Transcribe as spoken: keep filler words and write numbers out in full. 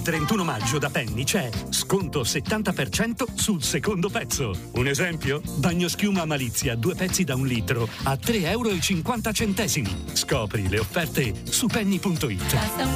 trentuno maggio da Penny c'è sconto settanta per cento sul secondo pezzo. Un esempio? Bagnoschiuma Malizia, due pezzi da un litro a tre euro e cinquanta centesimi. Scopri le offerte su penny punto it.